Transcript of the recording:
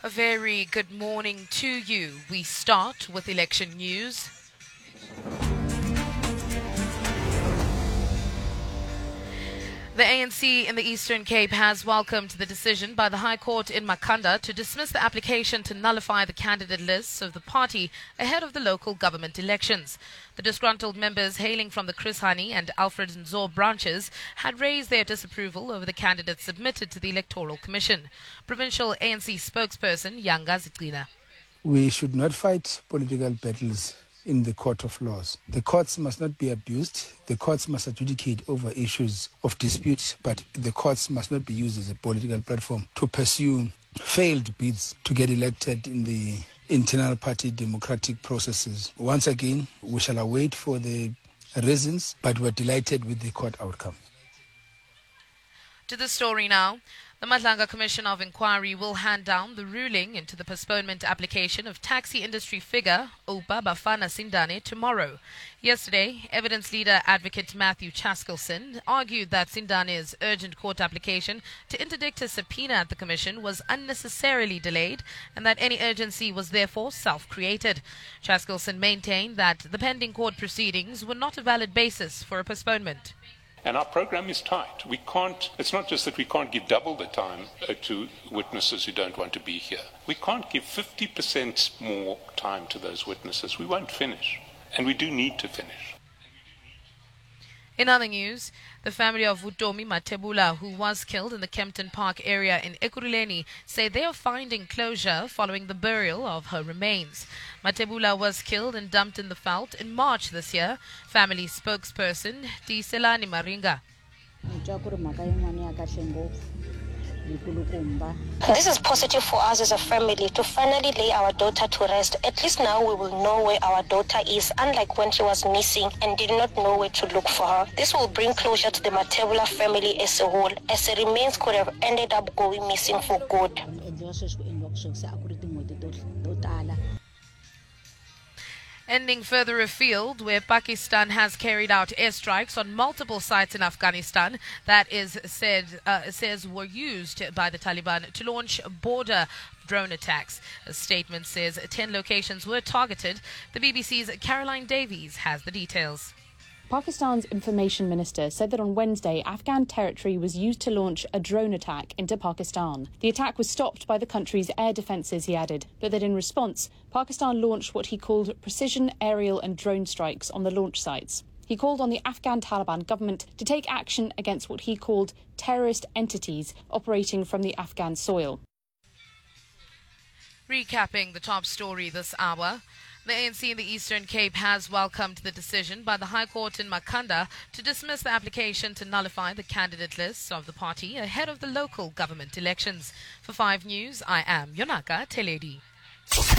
A very good morning to you. We start with election news. The ANC in the Eastern Cape has welcomed the decision by the High Court in Makhanda to dismiss the application to nullify the candidate lists of the party ahead of the local government elections. The disgruntled members hailing from the Chris Hani and Alfred Nzo branches had raised their disapproval over the candidates submitted to the Electoral Commission. Provincial ANC spokesperson Yanga Zikina. We should not fight political battles in the court of laws. The courts must not be abused. The courts must adjudicate over issues of dispute, but the courts must not be used as a political platform to pursue failed bids to get elected in the internal party democratic processes. Once again, we shall await for the reasons, but we're delighted with the court outcome. To the story now. The Madlanga Commission of Inquiry will hand down the ruling into the postponement application of taxi industry figure Oupa Bafana Sindane tomorrow. Yesterday, evidence leader advocate Matthew Chaskelson argued that Sindane's urgent court application to interdict a subpoena at the commission was unnecessarily delayed and that any urgency was therefore self-created. Chaskelson maintained that the pending court proceedings were not a valid basis for a postponement. And our program is tight. It's not just that we can't give double the time to witnesses who don't want to be here. We can't give 50% more time to those witnesses. We won't finish. And we do need to finish. In other news, the family of Vutomi Matebula, who was killed in the Kempton Park area in Ekurhuleni, say they are finding closure following the burial of her remains. Matebula was killed and dumped in the veld in March this year. Family spokesperson Diselani Maringa. This is positive for us as a family to finally lay our daughter to rest. At least now we will know where our daughter is, unlike when she was missing and did not know where to look for her. This will bring closure to the Matebula family as a whole, as the remains could have ended up going missing for good. Ending further afield, where Pakistan has carried out airstrikes on multiple sites in Afghanistan that says were used by the Taliban to launch border drone attacks. A statement says 10 locations were targeted. The BBC's Caroline Davies has the details. Pakistan's information minister said that on Wednesday, Afghan territory was used to launch a drone attack into Pakistan. The attack was stopped by the country's air defences, he added, but that in response, Pakistan launched what he called precision aerial and drone strikes on the launch sites. He called on the Afghan Taliban government to take action against what he called terrorist entities operating from the Afghan soil. Recapping the top story this hour. The ANC in the Eastern Cape has welcomed the decision by the High Court in Makhanda to dismiss the application to nullify the candidate lists of the party ahead of the local government elections. For 5 News, I am Yonaka Teledi.